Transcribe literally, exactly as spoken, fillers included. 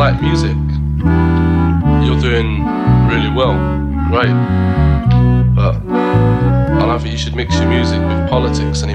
like music, you're doing really well, right? But I don't think you should mix your music with politics anymore.